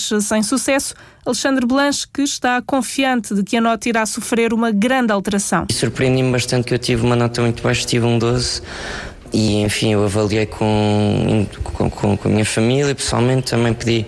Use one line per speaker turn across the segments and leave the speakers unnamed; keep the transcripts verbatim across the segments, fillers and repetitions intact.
mas sem sucesso. Alexandre Blanche, que está confiante de que a nota irá sofrer uma grande alteração.
Surpreendi-me bastante que eu tive uma nota muito baixa, tive um doze. E, enfim, eu avaliei com, com, com a minha família, pessoalmente, também pedi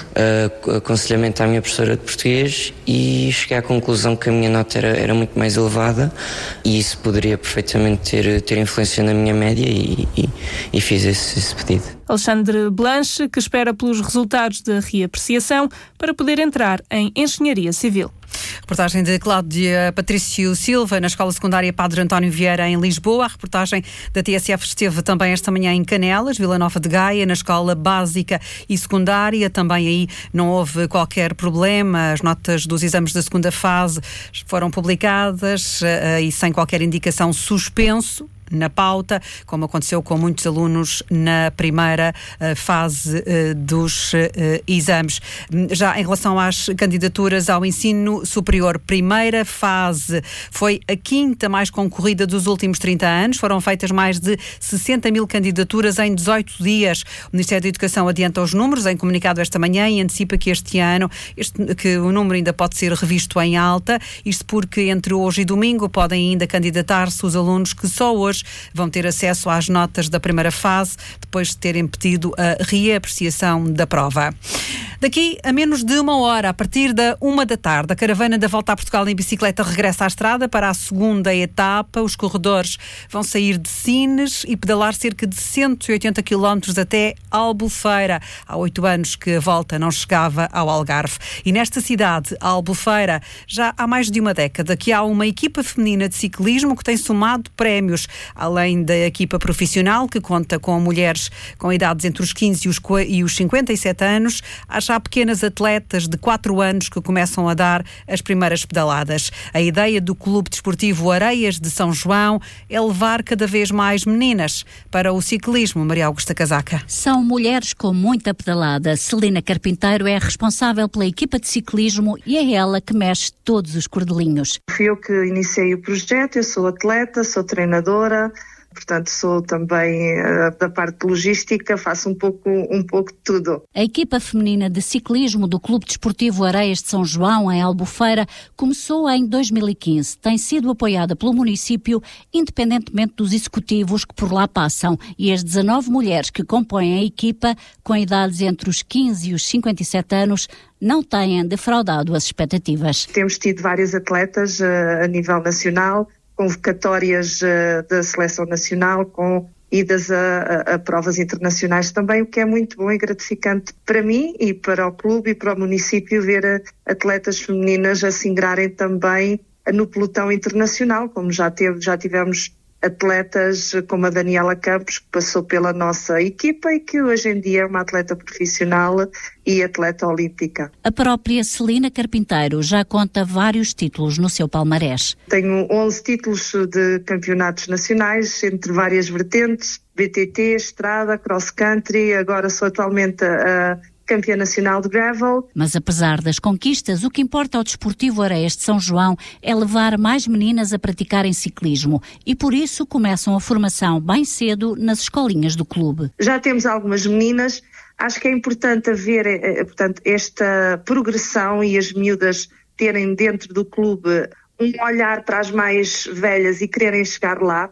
uh, aconselhamento à minha professora de português e cheguei à conclusão que a minha nota era, era muito mais elevada e isso poderia perfeitamente ter, ter influência na minha média e, e, e fiz esse, esse pedido.
Alexandre Blanche, que espera pelos resultados da reapreciação para poder entrar em Engenharia Civil.
Reportagem de Cláudia Patrício Silva, na Escola Secundária Padre António Vieira, em Lisboa. A reportagem da T S F esteve também esta manhã em Canelas, Vila Nova de Gaia, na Escola Básica e Secundária. Também aí não houve qualquer problema. As notas dos exames da segunda fase foram publicadas e sem qualquer indicação suspenso na pauta, como aconteceu com muitos alunos na primeira uh, fase uh, dos uh, exames. Já em relação às candidaturas ao ensino superior, primeira fase foi a quinta mais concorrida dos últimos trinta anos. Foram feitas mais de sessenta mil candidaturas em dezoito dias. O Ministério da Educação adianta os números em comunicado esta manhã e antecipa que este ano este, que o número ainda pode ser revisto em alta. Isto porque entre hoje e domingo podem ainda candidatar-se os alunos que só hoje vão ter acesso às notas da primeira fase, depois de terem pedido a reapreciação da prova. Daqui a menos de uma hora, a partir da uma da tarde, a caravana da Volta a Portugal em bicicleta regressa à estrada para a segunda etapa. Os corredores vão sair de Sines e pedalar cerca de cento e oitenta quilómetros até Albufeira. Há oito anos que a volta não chegava ao Algarve. E nesta cidade, a Albufeira, já há mais de uma década que há uma equipa feminina de ciclismo que tem somado prémios. Além da equipa profissional, que conta com mulheres com idades entre os quinze e os cinquenta e sete anos, há já pequenas atletas de quatro anos que começam a dar as primeiras pedaladas. A ideia do Clube Desportivo Areias de São João é levar cada vez mais meninas para o ciclismo. Maria Augusta Casaca.
São mulheres com muita pedalada. Celina Carpinteiro é responsável pela equipa de ciclismo e é ela que mexe todos os cordelinhos.
Fui eu que iniciei o projeto, eu sou atleta, sou treinadora, portanto sou também uh, da parte logística, faço um pouco, um pouco de tudo.
A equipa feminina de ciclismo do Clube Desportivo Areias de São João, em Albufeira, começou em dois mil e quinze. Tem sido apoiada pelo município, independentemente dos executivos que por lá passam. E as dezanove mulheres que compõem a equipa, com idades entre os quinze e os cinquenta e sete anos, não têm defraudado as expectativas.
Temos tido vários atletas uh, a nível nacional, convocatórias uh, da seleção nacional, com idas a, a, a provas internacionais também, o que é muito bom e gratificante para mim e para o clube e para o município ver uh, atletas femininas a se ingrarem também uh, no pelotão internacional, como já, teve, já tivemos atletas como a Daniela Campos, que passou pela nossa equipa e que hoje em dia é uma atleta profissional e atleta olímpica.
A própria Celina Carpinteiro já conta vários títulos no seu palmarés.
Tenho onze títulos de campeonatos nacionais, entre várias vertentes, B T T, estrada, cross country, agora sou atualmente a campeã nacional de gravel.
Mas apesar das conquistas, o que importa ao Desportivo Areias de São João é levar mais meninas a praticarem ciclismo e por isso começam a formação bem cedo nas escolinhas do clube.
Já temos algumas meninas, acho que é importante haver eh, portanto, esta progressão e as miúdas terem dentro do clube um olhar para as mais velhas e quererem chegar lá.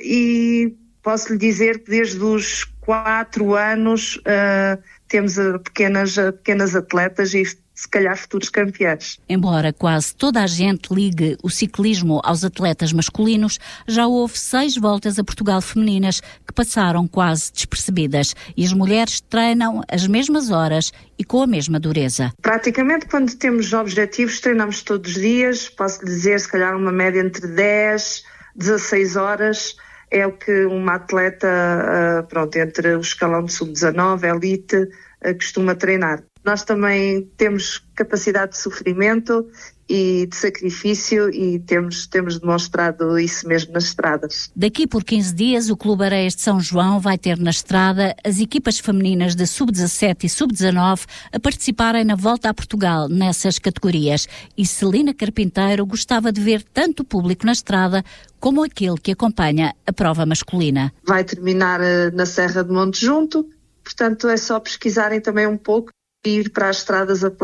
E posso lhe dizer que desde os quatro anos uh, temos uh, pequenas, uh, pequenas atletas e se calhar futuros campeões.
Embora quase toda a gente ligue o ciclismo aos atletas masculinos, já houve seis voltas a Portugal femininas que passaram quase despercebidas e as mulheres treinam as mesmas horas e com a mesma dureza.
Praticamente quando temos objetivos treinamos todos os dias, posso dizer se calhar uma média entre dez, dezasseis horas, é o que uma atleta, uh, pronto, entre o escalão de sub dezanove, elite, uh, costuma treinar. Nós também temos capacidade de sofrimento e de sacrifício e temos, temos demonstrado isso mesmo nas estradas.
Daqui por quinze dias, o Clube Areias de São João vai ter na estrada as equipas femininas de sub dezassete e sub dezanove a participarem na Volta a Portugal nessas categorias. E Celina Carpinteiro gostava de ver tanto o público na estrada como aquele que acompanha a prova masculina.
Vai terminar uh, na Serra de Monte Junto, portanto é só pesquisarem também um pouco e ir para as estradas a